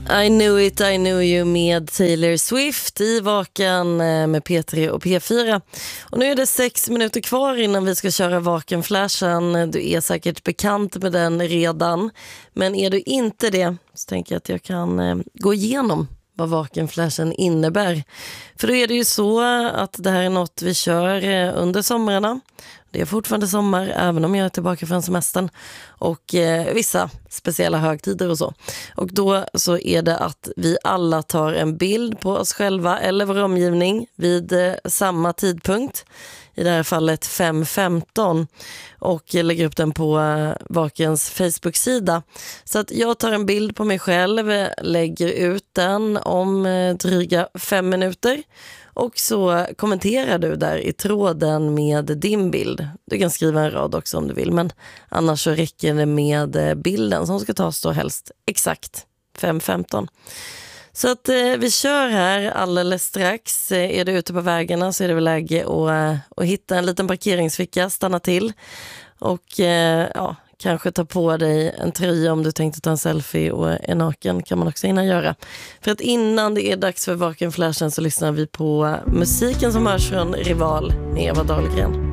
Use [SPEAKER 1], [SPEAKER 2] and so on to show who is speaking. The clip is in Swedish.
[SPEAKER 1] I knew it, I knew you med Taylor Swift i Vaken med P3 och P4. Och nu är det 6 minuter kvar innan vi ska köra Vaken-flashen. Du är säkert bekant med den redan. Men är du inte det så tänker jag att jag kan gå igenom vad Vaken-flashen innebär. För då är det ju så att det här är något vi kör under somrarna. Det är fortfarande sommar även om jag är tillbaka från semestern och vissa speciella högtider och så. Och då så är det att vi alla tar en bild på oss själva eller vår omgivning vid samma tidpunkt. I det här fallet 5:15 och lägger upp den på Vakens Facebook-sida. Så att jag tar en bild på mig själv, lägger ut den om dryga 5 minuter. Och så kommenterar du där i tråden med din bild. Du kan skriva en rad också om du vill. Men annars så räcker det med bilden som ska tas då helst exakt 5:15. Så att vi kör här alldeles strax. Är du ute på vägarna så är det väl läge att hitta en liten parkeringsficka, stanna till. Och kanske ta på dig en tröja om du tänkte ta en selfie och är naken kan man också hinna göra. För att innan det är dags för Vaken-flashen så lyssnar vi på musiken som hörs från Rival med Eva Dahlgren.